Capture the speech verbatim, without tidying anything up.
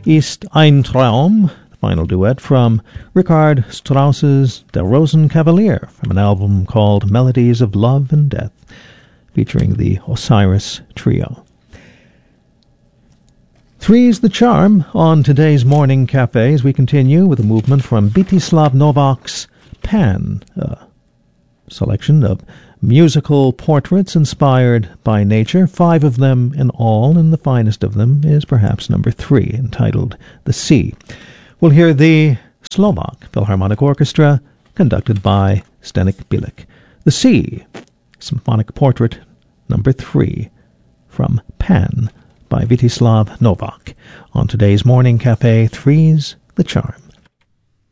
Ist ein Traum, the final duet from Richard Strauss's Der Rosenkavalier, from an album called Melodies of Love and Death, featuring the Osiris Trio. Three's the charm on today's Morning Cafe as we continue with a movement from Vítislav Novak's Pan, a selection of musical portraits inspired by nature, five of them in all, and the finest of them is perhaps number three, entitled The Sea. We'll hear the Slovak Philharmonic Orchestra, conducted by Zdeněk Bílek. The Sea, Symphonic Portrait number three, from Pan by Vítislav Novak. On today's Morning Cafe, Three's the Charm.